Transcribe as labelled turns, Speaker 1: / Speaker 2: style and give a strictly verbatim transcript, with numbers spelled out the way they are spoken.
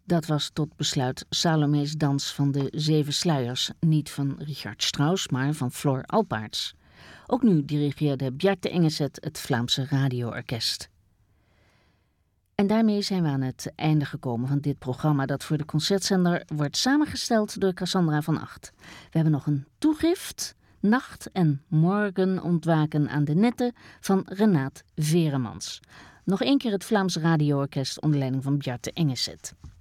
Speaker 1: Dat was tot besluit Salome's dans van de Zeven Sluiers, niet van Richard Strauss, maar van Floor Alpaerts. Ook nu dirigeerde Bjarte Engeset het Vlaamse radioorkest. En daarmee zijn we aan het einde gekomen van dit programma dat voor de Concertzender wordt samengesteld door Cassandra van Acht. We hebben nog een toegift, Nacht en Morgen ontwaken aan de netten van Renaat Veremans. Nog één keer het Vlaams radioorkest onder leiding van Bjarte Engeset.